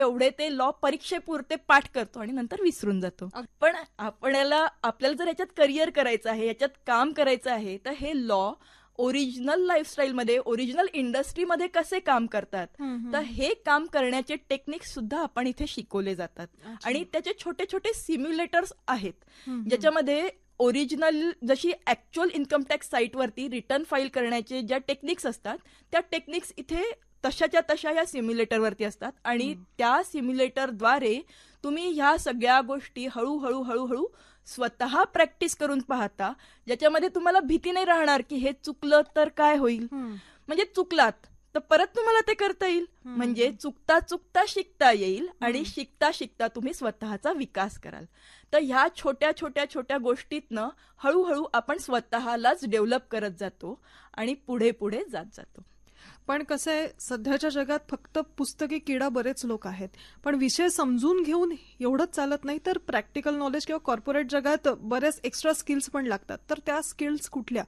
एवढे ते लॉ परीक्षेपुरते पाठ करतो आणि नंतर विसरून जातो. पण आपल्याला जर याच्यात करिअर करायचं आहे, याच्यात काम करायचं आहे, तर हे लॉ ओरिजिनल लाईफस्टाईलमध्ये, ओरिजिनल इंडस्ट्रीमध्ये कसे काम करतात, तर हे काम करण्याचे टेक्निक्स सुद्धा आपण इथे शिकवले जातात. आणि त्याचे छोटे छोटे सिम्युलेटर्स आहेत, ज्याच्यामध्ये ओरिजिनल जशी ऍक्च्युअल इन्कम टॅक्स साईटवरती रिटर्न फाईल करण्याचे ज्या टेक्निक्स असतात, त्या टेक्निक्स इथे तशाच्या तशा या सिम्युलेटरवरती असतात. आणि त्या सिम्युलेटरद्वारे तुम्ही ह्या सगळ्या गोष्टी हळूहळू हळूहळू स्वतः प्रॅक्टिस करून पाहता, ज्याच्यामध्ये तुम्हाला भीती नाही राहणार की हे चुकलं तर काय होईल. म्हणजे चुकलात तर परत तुम्हाला ते करता येईल. म्हणजे चुकता चुकता शिकता येईल आणि शिकता शिकता तुम्ही स्वतःचा विकास कराल. तर ह्या छोट्या छोट्या छोट्या गोष्टीतनं हळूहळू आपण स्वतःलाच डेव्हलप करत जातो आणि पुढे पुढे जात जातो. पण कसं आहे, सध्याच्या जगात फक्त पुस्तकी किडा बरेच लोक आहेत, पण विषय समजून घेऊन एवढंच चालत नाही, तर प्रॅक्टिकल नॉलेज किंवा कॉर्पोरेट जगात बरेच एक्स्ट्रा स्किल्स पण लागतात. तर त्या स्किल्स कुठल्या?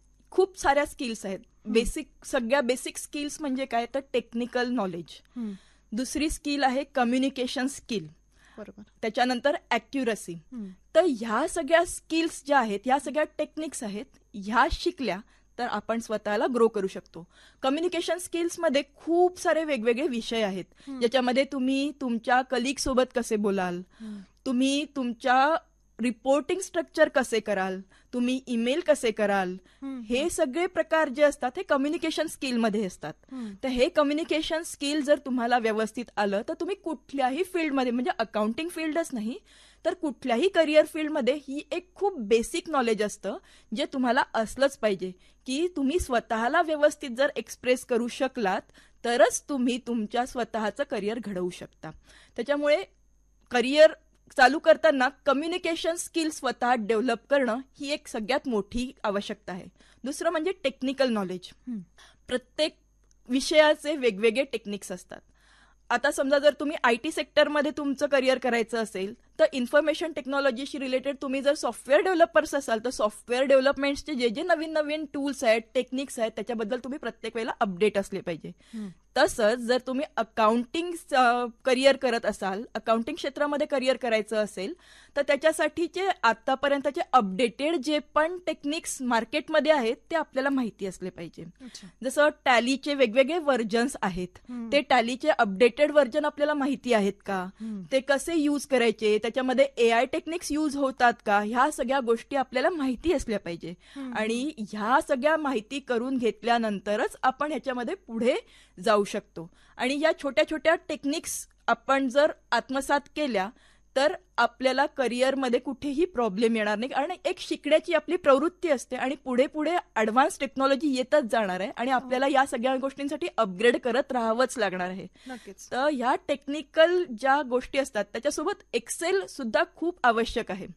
खूप साऱ्या स्किल्स आहेत. सगळ्या बेसिक स्किल्स म्हणजे काय, तर टेक्निकल नॉलेज. दुसरी स्किल आहे कम्युनिकेशन स्किल. बरोबर. त्याच्यानंतर ॲक्युरसी. तर ह्या सगळ्या स्किल्स ज्या आहेत, ह्या सगळ्या टेक्निक्स आहेत, ह्या शिकल्या तर आपण स्वतःला ग्रो करू शकतो. कम्युनिकेशन स्किल्समध्ये खूप सारे वेगवेगळे विषय आहेत, ज्याच्यामध्ये तुम्ही तुमच्या कलिग सोबत कसे बोलाल, तुम्ही तुमच्या रिपोर्टिंग स्ट्रक्चर कसे कराल, तुम्ही ईमेल कसे कराल, हे सगळे प्रकार जे असतात हे कम्युनिकेशन स्किलमध्ये असतात. तर हे कम्युनिकेशन स्किल जर तुम्हाला व्यवस्थित आलं तर तुम्ही कुठल्याही फील्डमध्ये, म्हणजे अकाउंटिंग फील्डच नाही तर कुठल्याही करिअर फील्डमध्ये ही एक खूप बेसिक नॉलेज असतं, जे तुम्हाला असलंच पाहिजे. की तुम्ही स्वतःला व्यवस्थित जर एक्सप्रेस करू शकलात तरच तुम्ही तुमच्या स्वतःचं करिअर घडवू शकता. त्याच्यामुळे करिअर चालू करताना कम्युनिकेशन स्किल स्वतः डेव्हलप करणं ही एक सगळ्यात मोठी आवश्यकता आहे. दुसरं म्हणजे टेक्निकल नॉलेज. प्रत्येक विषयाचे वेगवेगळे टेक्निक्स असतात. आता समजा जर तुम्ही IT सेक्टरमध्ये तुमचं करिअर करायचं असेल तर इन्फॉर्मेशन टेक्नॉलॉजीशी रिलेटेड तुम्ही जर सॉफ्टवेअर डेव्हलपर्स असाल तर सॉफ्टवेअर डेव्हलपमेंटचे जे जे नवीन नवीन टूल्स आहेत, टेक्निक्स आहेत, त्याच्याबद्दल तुम्ही प्रत्येक वेळेला अपडेट असले पाहिजे. तसंच जर तुम्ही अकाउंटिंग करिअर करत असाल, अकाउंटिंग क्षेत्रामध्ये करिअर करायचं असेल तर त्याच्यासाठीचे आतापर्यंतचे अपडेटेड जे पण टेक्निक्स मार्केटमध्ये आहेत ते आपल्याला माहिती असले पाहिजे. जसं टॅलीचे वेगवेगळे व्हर्जन्स आहेत, ते टॅलीचे अपडेटेड व्हर्जन आपल्याला माहिती आहेत का, ते कसे यूज करायचे, त्याच्यामध्ये AI टेक्निक्स यूज होतात का, ह्या सगळ्या गोष्टी आपल्याला माहिती असल्या पाहिजे. आणि ह्या सगळ्या माहिती करून घेतल्यानंतरच आपण ह्याच्यामध्ये पुढे जाऊ शकतो. आणि या छोट्या छोट्या टेक्निक्स आपण जर आत्मसात केल्या तर आपल्याला करिअरमध्ये कुठेही प्रॉब्लेम येणार नाही. कारण एक शिकण्याची आपली प्रवृत्ती असते आणि पुढे पुढे ॲडव्हान्स टेक्नॉलॉजी येतच जाणार आहे आणि आपल्याला या सगळ्या गोष्टींसाठी अपग्रेड करत राहावंच लागणार आहे. तर ह्या टेक्निकल ज्या गोष्टी असतात त्याच्यासोबत एक्सेल सुद्धा खूप आवश्यक आहे.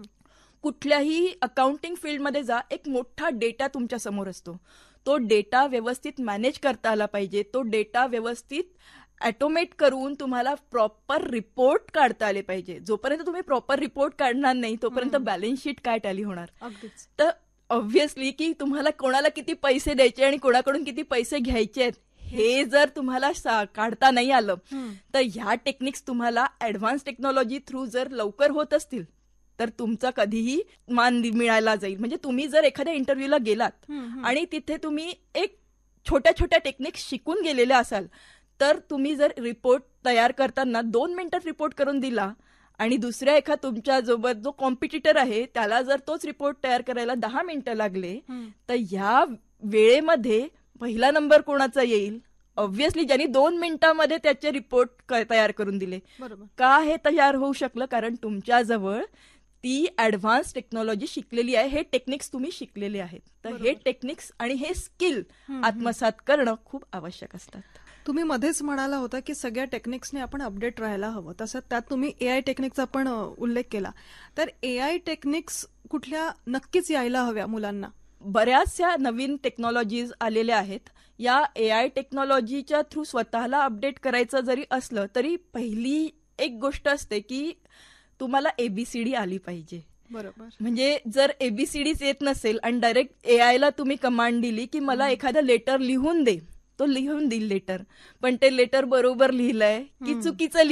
कुठल्याही अकाउंटिंग फील्डमध्ये जा, एक मोठा डेटा तुमच्या समोर असतो. तो डेटा व्यवस्थित मॅनेज करता आला पाहिजे. तो डेटा व्यवस्थित ऑटोमेट करून तुम्हाला प्रॉपर रिपोर्ट काढता आले पाहिजे. जोपर्यंत तुम्ही प्रॉपर रिपोर्ट काढणार नाही तोपर्यंत बॅलन्स शीट काय टॅली होणार. तर ऑब्व्हियसली की तुम्हाला कोणाला किती पैसे द्यायचे आणि कोणाकडून किती पैसे घ्यायचे आहेत हे जर तुम्हाला काढता नाही आलं तर ह्या टेक्निक्स तुम्हाला ऍडव्हान्स टेक्नॉलॉजी थ्रू जर लवकर होत असतील तर तुमचा कधीही मान मिळायला जाईल. म्हणजे तुम्ही जर एखाद्या इंटरव्ह्यूला गेलात आणि तिथे तुम्ही एक छोट्या छोट्या टेक्निक्स शिकून गेलेल्या असाल तर तुम्ही जर रिपोर्ट तयार करताना 2 मिनिटात रिपोर्ट करून दिला आणि दुसऱ्या एका तुमच्यासोबत जो कॉम्पिटिटर आहे त्याला जर तोच रिपोर्ट तयार करायला 10 मिनिटं लागले तर ह्या वेळेमध्ये पहिला नंबर कोणाचा येईल? ऑब्व्हियसली ज्यांनी 2 मिनिटांमध्ये त्याचे रिपोर्ट तयार करून दिले. का हे तयार होऊ शकलं? कारण तुमच्याजवळ ती ऍडव्हान्स टेक्नॉलॉजी शिकलेली आहे, हे टेक्निक्स तुम्ही शिकलेले आहेत. तर हे टेक्निक्स आणि हे स्किल आत्मसात करणं खूप आवश्यक असतात. तुम्ही मध्येच म्हणाला होता की सगळ्या टेक्निक्सने आपण अपडेट राहायला हवं, तसं त्यात तुम्ही AI टेक्निकचा पण उल्लेख केला. तर AI टेक्निक्स कुठल्या नक्कीच यायला हव्या मुलांना? बऱ्याचशा नवीन टेक्नॉलॉजीज आलेल्या आहेत. या AI टेक्नॉलॉजीच्या थ्रू स्वतःला अपडेट करायचं जरी असलं तरी पहिली एक गोष्ट असते की तुम्हाला ABCD आली पाहिजे. बरोबर. म्हणजे जर ABCDच येत नसेल आणि डायरेक्ट AIला तुम्ही कमांड दिली की मला एखादं लेटर लिहून दे, तो लिहून देईल लेटर, पण ते लेटर बरोबर लिहिलंय की चुकीचं